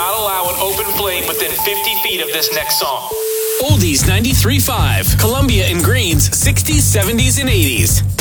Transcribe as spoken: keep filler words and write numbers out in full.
not allow an open flame within fifty feet of this next song. Oldies ninety-three point five, Columbia and Green's sixties, seventies, and eighties.